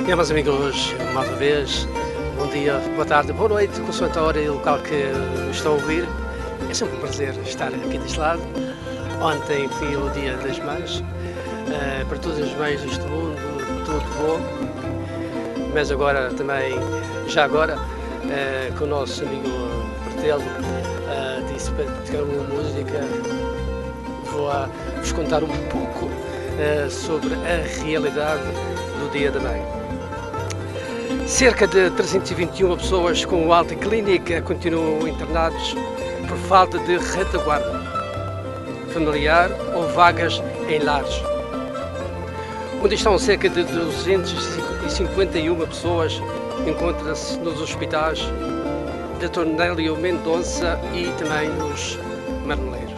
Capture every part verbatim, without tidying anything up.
É, meus amigos, mais uma vez, bom dia, boa tarde, boa noite, consoante a hora e o local que estão a ouvir. É sempre um prazer estar aqui deste lado. Ontem foi o Dia das Mães, uh, para todas as mães deste mundo, tudo bom. Mas agora também, já agora, uh, com o nosso amigo Bertelo, uh, disse para tocar uma música, vou a vos contar um pouco uh, sobre a realidade do Dia da Mãe. Cerca de trezentas e vinte e uma pessoas com alta clínica continuam internados por falta de retaguarda familiar ou vagas em lares, onde estão cerca de duzentas e cinquenta e uma pessoas. Encontra-se nos hospitais de Tornélio Mendonça e também nos Marmeleiros.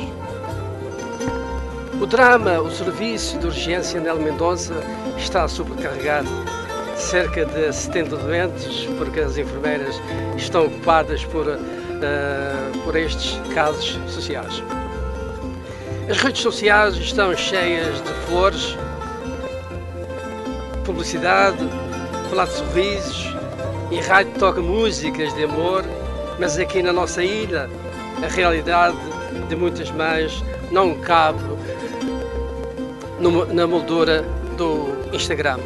O drama, o serviço de urgência Nel Mendonça está sobrecarregado. Cerca de setenta doentes, porque as enfermeiras estão ocupadas por, uh, por estes casos sociais. As redes sociais estão cheias de flores, publicidade, falar de sorrisos, e a rádio toca músicas de amor, mas aqui na nossa ilha a realidade de muitas mães não cabe no, na moldura do Instagram.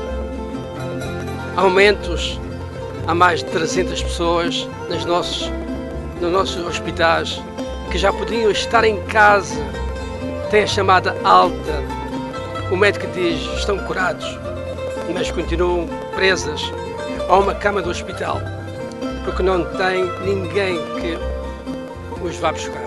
Aumentos, há mais de trezentas pessoas nos nossos, nos nossos hospitais que já podiam estar em casa, têm a chamada alta. O médico diz que estão curados, mas continuam presas a uma cama do hospital, porque não tem ninguém que os vá buscar.